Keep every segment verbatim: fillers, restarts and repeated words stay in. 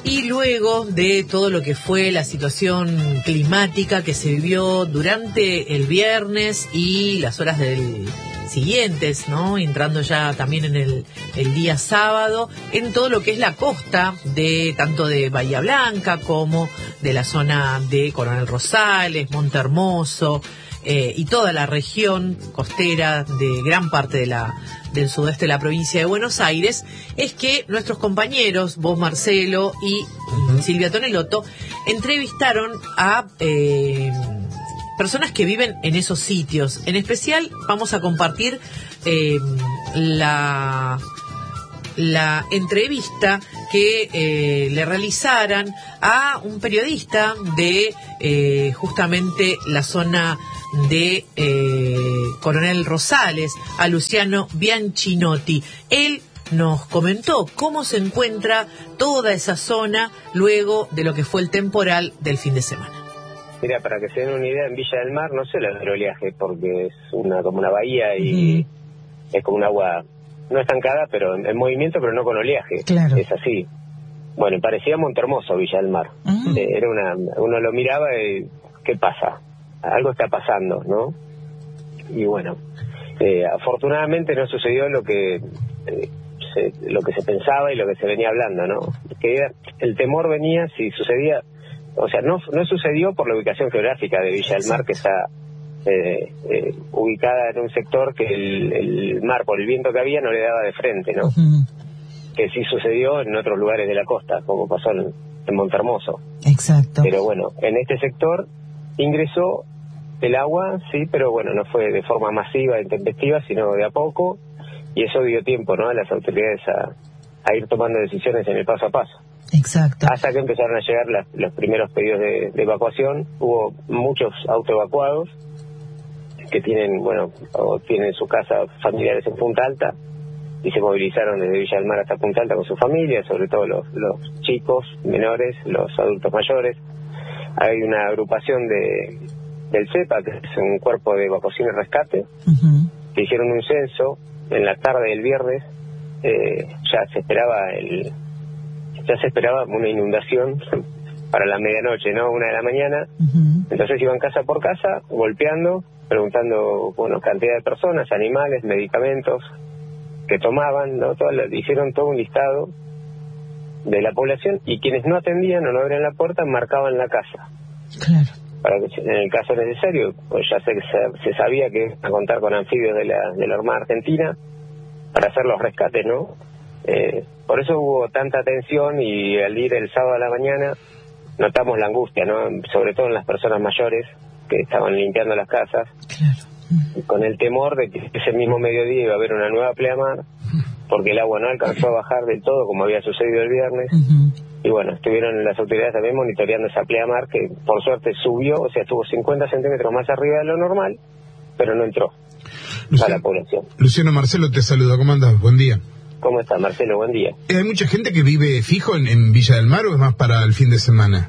Y luego de todo lo que fue la situación climática que se vivió durante el viernes y las horas del siguientes, ¿no? Entrando ya también en el, el día sábado, en todo lo que es la costa de tanto de Bahía Blanca como de la zona de Coronel Rosales, Monte Hermoso, eh, y toda la región costera de gran parte de la del sudeste de la provincia de Buenos Aires, es que nuestros compañeros, vos Marcelo y uh-huh. Silvia Tonelotto, entrevistaron a eh, personas que viven en esos sitios. En especial vamos a compartir eh, la, la entrevista que eh, le realizaran a un periodista de eh, justamente la zona de eh, Coronel Rosales, a Luciano Bianchinotti. Él nos comentó cómo se encuentra toda esa zona luego de lo que fue el temporal del fin de semana. Mira, para que se den una idea, en Villa del Mar no sé el oleaje, porque es una como una bahía y uh-huh. es como un agua no estancada, pero en, en movimiento, pero no con oleaje. Claro. Es así. Bueno, parecía Monte Hermoso, Villa del Mar. Uh-huh. Eh, era una, uno lo miraba y ¿qué pasa? Algo está pasando, ¿no? Y bueno, eh, afortunadamente no sucedió lo que eh, se, lo que se pensaba y lo que se venía hablando, ¿no? Que era, el temor venía si sucedía, o sea, no no sucedió por la ubicación geográfica de Villa del Mar, que está eh, eh, ubicada en un sector que el, el mar, por el viento que había, no le daba de frente, ¿no? Uh-huh. Que sí sucedió en otros lugares de la costa, como pasó en, en Monte Hermoso. Exacto. Pero bueno, en este sector ingresó el agua, sí, pero bueno, no fue de forma masiva, intempestiva, sino de a poco, y eso dio tiempo, ¿no?, a las autoridades a, a ir tomando decisiones en el paso a paso. Exacto. Hasta que empezaron a llegar las, los primeros pedidos de, de evacuación. Hubo muchos autoevacuados que tienen, bueno, o tienen sus casas familiares en Punta Alta, y se movilizaron desde Villa del Mar hasta Punta Alta con sus familias, sobre todo los, los chicos, menores, los adultos mayores. Hay una agrupación de del CEPA, que es un cuerpo de evacuación y rescate, uh-huh. que hicieron un censo en la tarde del viernes. Eh, ya se esperaba el ya se esperaba una inundación para la medianoche, ¿no? Una de la mañana. Uh-huh. Entonces iban casa por casa, golpeando, preguntando, bueno, cantidad de personas, animales, medicamentos que tomaban, ¿no? Todo, hicieron todo un listado de la población, y quienes no atendían o no abrían la puerta marcaban la casa. Claro. Para que en el caso necesario, pues ya se, se, se sabía que iban a contar con anfibios de la, de la Armada Argentina para hacer los rescates, ¿no? Eh, por eso hubo tanta atención, y al ir el sábado a la mañana notamos la angustia, ¿no? Sobre todo en las personas mayores que estaban limpiando las casas. Claro. Con el temor de que ese mismo mediodía iba a haber una nueva pleamar, porque el agua no alcanzó a bajar del todo como había sucedido el viernes. Uh-huh. Y bueno, estuvieron las autoridades también monitoreando esa pleamar, que por suerte subió, o sea, estuvo cincuenta centímetros más arriba de lo normal, pero no entró Luciano, a la población. Luciano, Marcelo te saluda, ¿cómo andas? Buen día. ¿Cómo está, Marcelo? Buen día. ¿Hay mucha gente que vive fijo en, en Villa del Mar, o es más para el fin de semana?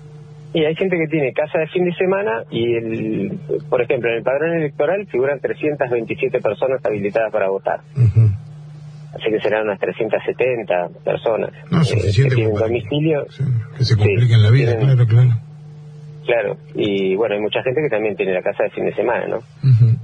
Y hay gente que tiene casa de fin de semana, y el, por ejemplo, en el padrón electoral figuran trescientas veintisiete personas habilitadas para votar. Uh-huh. Así que serán unas trescientas setenta personas. No, suficiente, eh, que tienen para domicilio. Que, sí, que se compliquen sí, la vida, tienen, claro, claro. Claro, y bueno, hay mucha gente que también tiene la casa de fin de semana, ¿no? Uh-huh.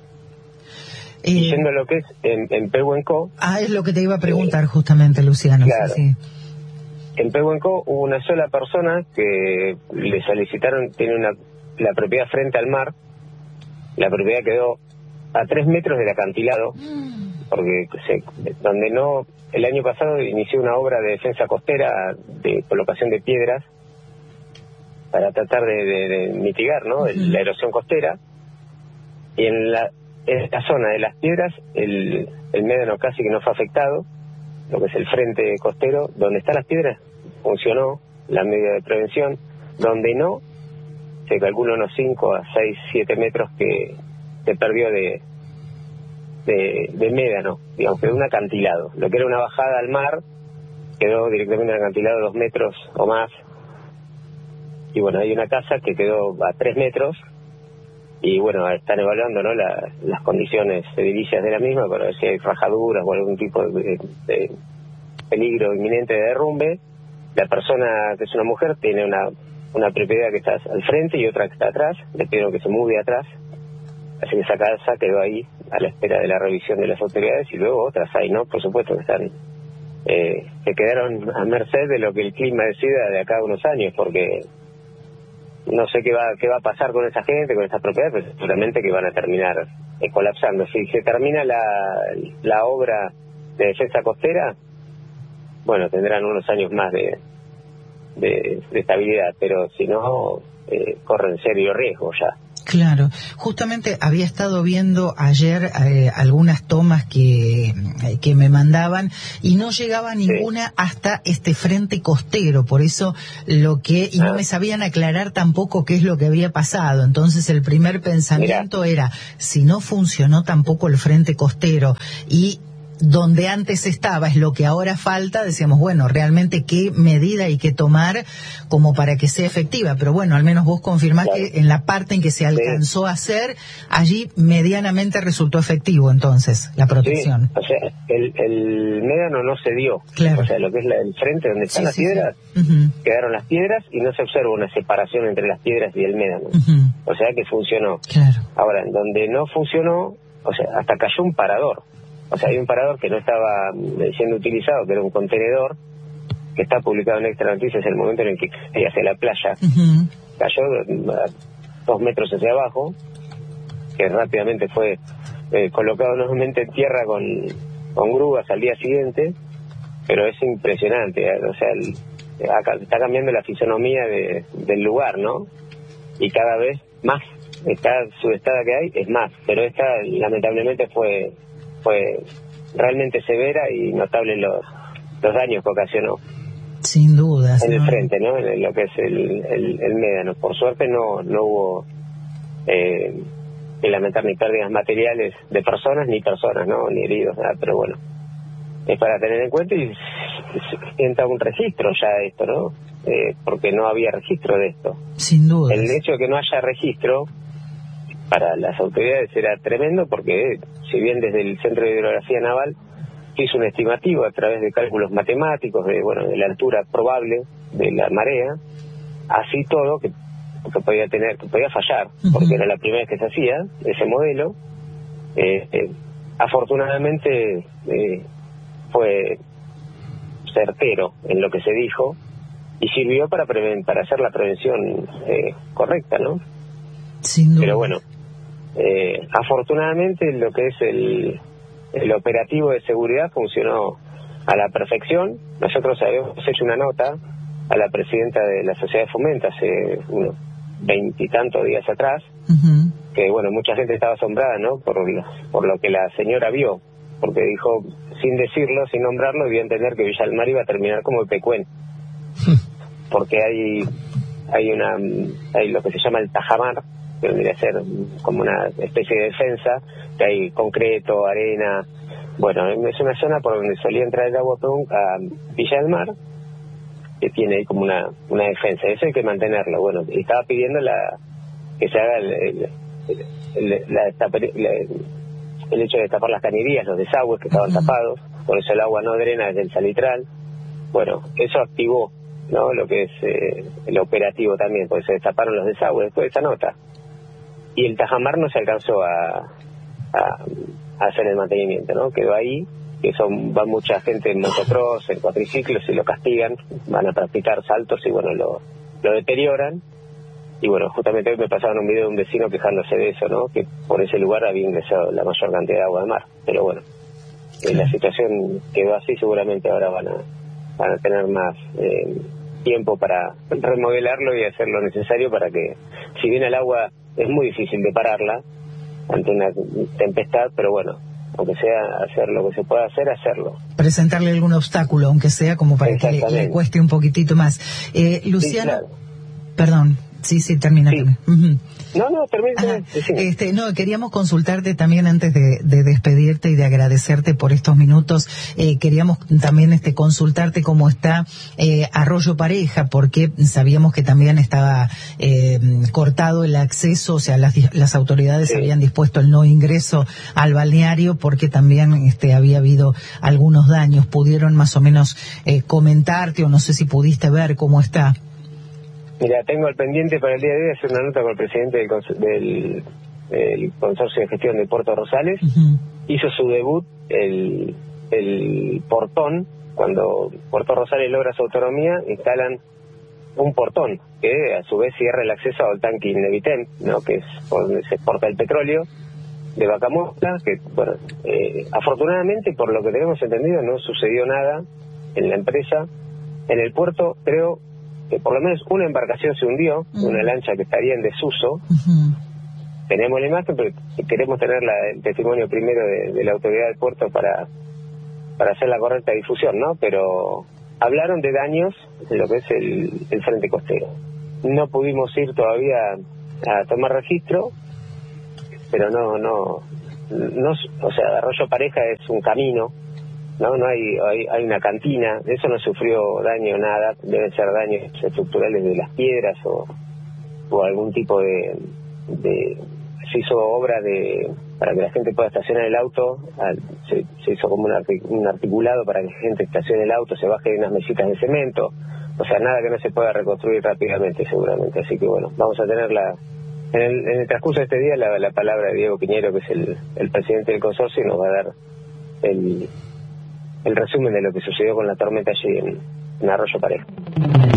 Y yendo a lo que es en, en Pehuenco... Ah, es lo que te iba a preguntar eh, justamente, Luciano. Claro. Sí, sí. En Pehuenco hubo una sola persona que le solicitaron, tiene una la propiedad frente al mar. La propiedad quedó a tres metros del acantilado, mm. porque se, donde no, el año pasado inició una obra de defensa costera, de colocación de piedras, para tratar de, de, de mitigar, ¿no?, uh-huh. la erosión costera. Y en la, en esta zona de las piedras, el, el médano casi que no fue afectado, lo que es el frente costero. Donde están las piedras funcionó la medida de prevención, donde no, se calcula unos cinco a seis, siete metros que se perdió de, de, de médano, digamos, quedó un acantilado. Lo que era una bajada al mar quedó directamente en un acantilado de dos metros o más. Y bueno, hay una casa que quedó a tres metros, y bueno, están evaluando, ¿no?, la, las condiciones edilicias de la misma, para ver si hay rajaduras o algún tipo de, de peligro inminente de derrumbe. la persona que es una mujer tiene una, una propiedad que está al frente y otra que está atrás, le pidieron que se mude atrás, así que esa casa quedó ahí a la espera de la revisión de las autoridades, y luego otras hay, ¿no? Por supuesto que están, eh, que quedaron a merced de lo que el clima decida de acá a unos años, porque no sé qué va qué va a pasar con esa gente, con esas propiedades, pero seguramente que van a terminar eh, colapsando. Si se termina la, la obra de defensa costera, bueno, tendrán unos años más de, de, de estabilidad, pero si no, eh, corren serio riesgo ya. Claro, justamente había estado viendo ayer eh, algunas tomas que, eh, que me mandaban y no llegaba ninguna sí. hasta este frente costero, por eso lo que, y ah. no me sabían aclarar tampoco qué es lo que había pasado, entonces el primer pensamiento Mirá. era, si no funcionó tampoco el frente costero y donde antes estaba es lo que ahora falta, decíamos, bueno, realmente qué medida hay que tomar como para que sea efectiva, pero bueno, al menos vos confirmás claro. que en la parte en que se alcanzó sí. a hacer, allí medianamente resultó efectivo entonces la protección. Sí, o sea, el, el médano no se dio, claro. o sea, lo que es la, el frente donde están sí, las sí, piedras, sí. Uh-huh. quedaron las piedras y no se observa una separación entre las piedras y el médano, uh-huh. o sea que funcionó. Claro. Ahora, en donde no funcionó, o sea, hasta cayó un parador. O sea, hay un parador que no estaba siendo utilizado, que era un contenedor, que está publicado en Extra Noticias en el momento en el que cayó hacia la playa. Uh-huh. Cayó a dos metros hacia abajo, que rápidamente fue eh, colocado nuevamente en tierra con, con grúas al día siguiente, pero es impresionante, ¿eh? O sea, el, acá, está cambiando la fisonomía de, del lugar, ¿no? Y cada vez más, está subestada que hay, es más, pero esta lamentablemente fue... fue realmente severa y notable los, los daños que ocasionó. Sin duda. En ¿no? el frente, ¿no? En lo que es el, el, el médano. Por suerte no no hubo eh, que lamentar ni pérdidas materiales de personas, ni personas, ¿no? Ni heridos, nada, pero bueno. Es para tener en cuenta y entra un registro ya esto, ¿no? Eh, porque no había registro de esto. Sin duda. El hecho de que no haya registro para las autoridades era tremendo, porque si bien desde el Centro de Hidrografía Naval hizo un estimativo a través de cálculos matemáticos de bueno de la altura probable de la marea, así todo que, que podía tener que podía fallar, uh-huh. porque era la primera vez que se hacía ese modelo. eh, eh, afortunadamente eh, fue certero en lo que se dijo y sirvió para preven- para hacer la prevención eh, correcta, ¿no? Sin duda. Pero bueno, eh, afortunadamente lo que es el, el operativo de seguridad funcionó a la perfección. Nosotros habíamos hecho una nota a la presidenta de la Sociedad de Fomento hace unos veintitantos días atrás, uh-huh. que bueno, mucha gente estaba asombrada, ¿no? Por lo, por lo que la señora vio, porque dijo, sin decirlo, sin nombrarlo, dio a entender que Villa del Mar iba a terminar como Pecuén, porque hay hay una hay lo que se llama el tajamar, que vendría a ser como una especie de defensa, que hay concreto, arena, bueno, es una zona por donde solía entrar el agua a Villa del Mar, que tiene ahí como una una defensa, eso hay que mantenerlo. Bueno, y estaba pidiendo la que se haga el el, el, la, la, el hecho de destapar las cañerías, los desagües que estaban tapados, por eso el agua no drena desde el salitral. Bueno, eso activó, ¿no? Lo que es eh, el operativo también, porque se destaparon los desagües después de esa nota. Y el tajamar no se alcanzó a, a, a hacer el mantenimiento, ¿no? Quedó ahí, que son va mucha gente en motocross, en cuatriciclos, y lo castigan, van a practicar saltos y bueno, lo, lo deterioran. Y bueno, justamente hoy me pasaron un video de un vecino quejándose de eso, ¿no? Que por ese lugar había ingresado la mayor cantidad de agua de mar. Pero bueno, eh, la situación quedó así, seguramente ahora van a, van a tener más eh, tiempo para remodelarlo y hacer lo necesario para que, si bien el agua es muy difícil de pararla ante una tempestad, pero bueno, aunque sea hacer lo que se pueda hacer, hacerlo. Presentarle algún obstáculo, aunque sea como para que le, le cueste un poquitito más. Eh, Luciano, sí, claro. Perdón, sí, sí, termina. Sí. termina. Uh-huh. No, no, termina. Este, no, queríamos consultarte también antes de, de despedirte y de agradecerte por estos minutos. Eh, queríamos también este consultarte cómo está eh, Arroyo Pareja, porque sabíamos que también estaba eh, cortado el acceso, o sea, las, las autoridades sí. habían dispuesto el no ingreso al balneario porque también este había habido algunos daños. ¿Pudieron más o menos eh, comentarte o no sé si pudiste ver cómo está? Mira, tengo el pendiente para el día de hoy hacer una nota con el presidente del, cons del, del Consorcio de Gestión de Puerto Rosales. Uh-huh. Hizo su debut el, el portón. Cuando Puerto Rosales logra su autonomía, instalan un portón que a su vez cierra el acceso al tanque Inevitem, ¿no? Que es por donde se exporta el petróleo de Vaca Muerta, que bueno, eh, afortunadamente por lo que tenemos entendido no sucedió nada en la empresa. En el puerto creo que por lo menos una embarcación se hundió, uh-huh. una lancha que estaría en desuso. Uh-huh. Tenemos la imagen, pero queremos tener la, el testimonio primero de, de la autoridad del puerto para para hacer la correcta difusión, ¿no? Pero hablaron de daños en lo que es el, el frente costero. No pudimos ir todavía a tomar registro, pero no, no, no, o sea, Arroyo Pareja es un camino, no, no hay, hay, hay una cantina, de eso no sufrió daño nada, deben ser daños estructurales de las piedras o, o algún tipo de, de, se hizo obra de, para que la gente pueda estacionar el auto, se, se hizo como un, artic, un articulado para que la gente estacione el auto, se baje de unas mesitas de cemento, o sea, nada que no se pueda reconstruir rápidamente seguramente, así que bueno, vamos a tener la, en el, en el transcurso de este día la, la palabra de Diego Piñero, que es el, el presidente del consorcio, y nos va a dar el el resumen de lo que sucedió con la tormenta allí en, en Arroyo Pareja.